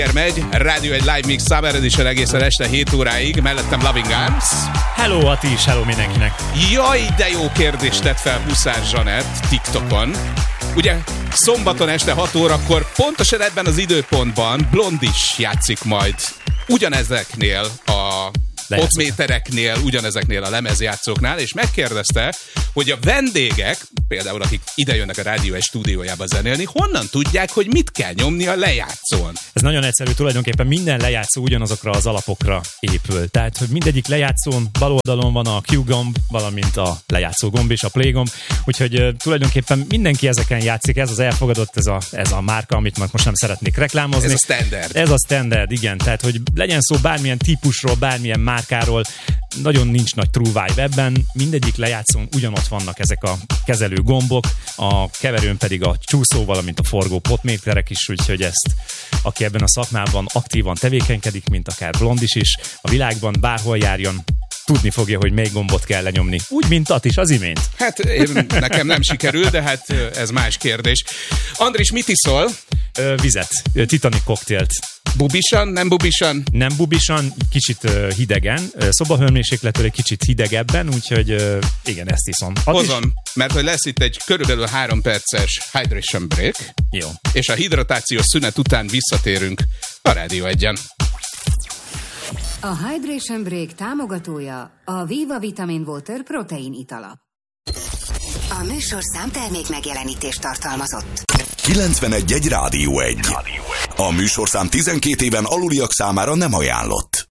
megy, Rádió egy live mix Summer Edition egészen este 7 óráig, mellettem Loving Arms. Hello Ati is, hello mindenkinek. Jaj, de jó kérdést tett fel Huszár Zsanett TikTokon. Ugye szombaton este 6 órakor pontosan ebben az időpontban Blondis játszik majd ugyanezeknél a potmétereknél, ugyanezeknél a lemezjátszóknál, és megkérdezte, hogy a vendégek, például akik ide jönnek a Rádió egy stúdiójába zenélni, honnan tudják, hogy mit kell nyomni a lejátszón? Ez nagyon egyszerű, tulajdonképpen minden lejátszó ugyanazokra az alapokra épül. Tehát, hogy mindegyik lejátszón bal oldalon van a Q gomb, valamint a lejátszó gomb és a play gomb, úgyhogy tulajdonképpen mindenki ezeken játszik, ez az elfogadott, ez a márka, amit most nem szeretnék reklámozni. Ez a standard. Ez a standard, igen, tehát, hogy legyen szó bármilyen típusról, bármilyen márkáról, nagyon nincs nagy true vibe ebben, mindegyik lejátszón ugyanott vannak ezek a kezelő gombok, a keverőn pedig a csúszó, valamint a forgó potméterek is, úgyhogy ezt, aki ebben a szakmában aktívan tevékenykedik, mint akár Blondis is, a világban bárhol járjon, tudni fogja, hogy melyik gombot kell lenyomni. Úgy, mint Atis az imént. Hát nekem nem sikerül, de hát ez más kérdés. Andris, mit iszol? Vizet, Titanic koktélt. Bubisan, nem bubisan? Nem bubisan, kicsit hidegen, szobahőmérsékletől egy kicsit hidegebben, úgyhogy igen, ezt iszom. Hozom, mert hogy lesz itt egy körülbelül 3 perces hydration break. Jó. És a hidratációs szünet után visszatérünk a Rádió 1-en. A Hydration Break támogatója a Viva Vitamin Water protein itala. A műsorszám termék megjelenítést tartalmazott. 91.1 Rádió 1. A műsorszám 12 éven aluliak számára nem ajánlott.